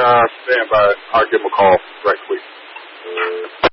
Stand by. I'll give him a call right quick.